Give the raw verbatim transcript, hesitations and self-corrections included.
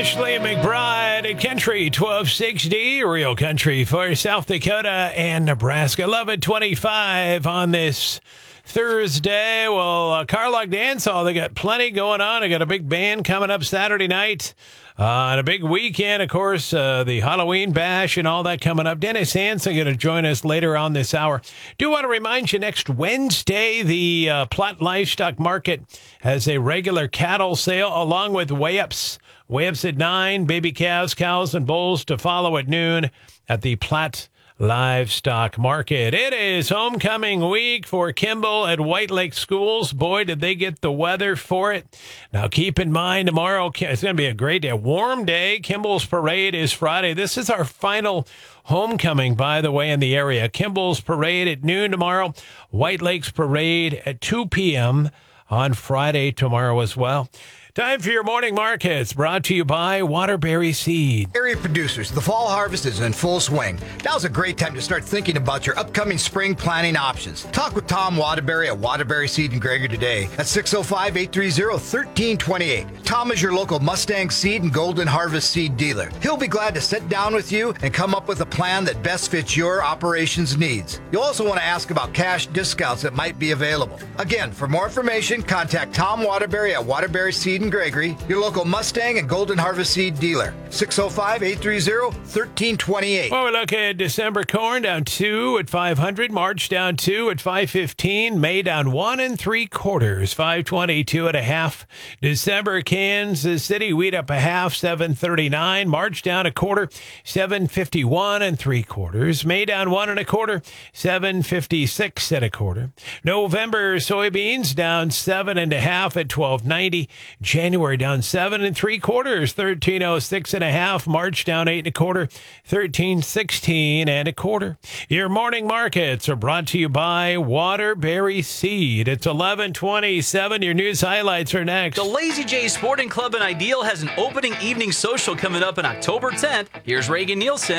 Ashley McBride at Country twelve sixty, Real Country for South Dakota and Nebraska. eleven twenty-five on this Thursday. Well, uh, Carlock Dance Hall, they got plenty going on. They got a big band coming up Saturday night. Uh, and a big weekend, of course, uh, the Halloween bash and all that coming up. Dennis Hansen going to join us later on this hour. Do want to remind you, next Wednesday, the uh, Platte Livestock Market has a regular cattle sale along with weigh-ups. Weigh-ups at nine, baby calves, cows, and bulls to follow at noon at the Platte Livestock Market. It is homecoming week for Kimball at White Lake Schools. Boy, did they get the weather for it. Now, keep in mind, tomorrow it's going to be a great day, a warm day. Kimball's parade is Friday. This is our final homecoming, by the way, in the area. Kimball's parade at noon tomorrow. White Lake's parade at two p.m. on Friday tomorrow as well. Time for your morning markets, brought to you by Waterbury Seed. Area producers, the fall harvest is in full swing. Now's a great time to start thinking about your upcoming spring planting options. Talk with Tom Waterbury at Waterbury Seed and Gregory today at six oh five, eight three zero, one three two eight. Tom is your local Mustang Seed and Golden Harvest Seed dealer. He'll be glad to sit down with you and come up with a plan that best fits your operations needs. You'll also want to ask about cash discounts that might be available. Again, for more information, contact Tom Waterbury at Waterbury Seed and Gregory, your local Mustang and Golden Harvest Seed dealer. six oh five, eight three zero, one three two eight. Well, we look at December corn down two at five hundred, March down two at five fifteen, May down one and three quarters, five twenty-two and a half. December Kansas City wheat up a half, seven thirty-nine, March down a quarter, seven fifty-one and three quarters, May down one and a quarter, seven fifty-six and a quarter. November soybeans down seven and a half at twelve ninety. January down seven and three quarters, thirteen oh six and a half. March down eight and a quarter, thirteen sixteen and a quarter. Your morning markets are brought to you by Waterbury Seed. It's eleven twenty-seven. Your news highlights are next. The Lazy J Sporting Club in Ideal has an opening evening social coming up on October tenth. Here's Reagan Nielsen.